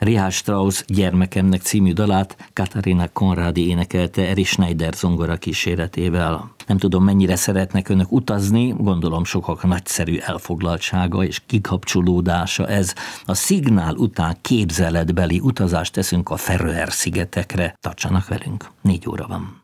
Richard Strauss Gyermekemnek című dalát Katarina Conradi énekelte Eri Schneider zongora kíséretével. Nem tudom, mennyire szeretnek önök utazni, gondolom sokak nagyszerű elfoglaltsága és kikapcsolódása ez. A Szignál után képzeletbeli utazást teszünk a Feröer-szigetekre. Tartsanak velünk, 4 óra van.